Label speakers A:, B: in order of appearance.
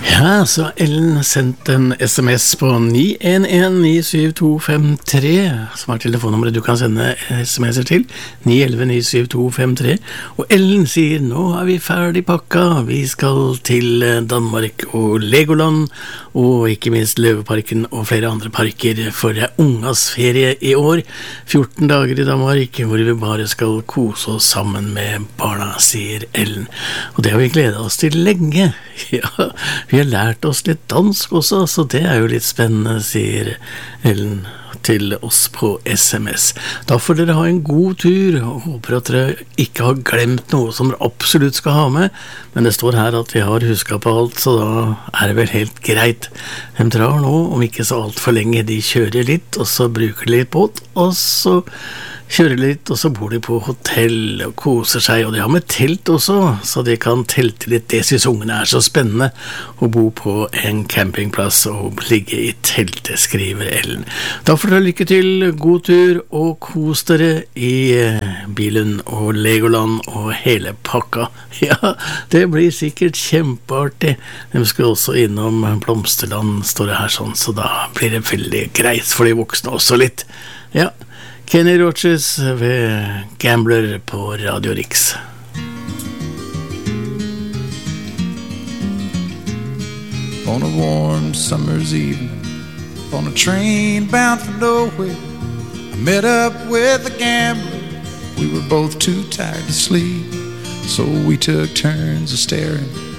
A: Ja, så Ellen sendte en SMS på 911-97253, som er telefonnummeret du kan sende SMS-er til, 911-97253, og Ellen sier, nå er vi ferdig pakka, vi skal til Danmark og Legoland, og ikke minst Løveparken og flere andre parker, for det er ungas ferie i år, 14 dager i Danmark, hvor vi bare skal kose oss sammen med barna, sier Ellen, og det har vi gledet oss til lenge. Ja, vi har lært oss litt dansk også, så det er jo litt spennende, sier Ellen til oss på SMS. Da får dere ha en god tur, og håper at dere ikke har glemt noe som dere absolutt skal ha med, men det står her at vi har husket på alt, så da er det vel helt greit. De drar nå, om ikke så alt for lenge, de kjører litt, og så bruker de litt båt, og så kjører litt, og så bor de på hotell og koser seg, og de har med telt også, så de kan telte litt. Det synes ungene er så spennende å bo på en campingplass og ligge i teltet, skriver Ellen. Da får dere lykke til, god tur, og kos dere i bilen og Legoland og hele pakka. Ja, det blir sikkert kjempeartig. De skal også innom Blomsterland, står det her sånn, så da blir det veldig greit for de voksne også litt. Ja, Kenny Rogers ved Gambler på Radio Rix.
B: On a warm summer's evening, on a train bound for nowhere, I met up with a gambler. We were both too tired to sleep, so we took turns of staring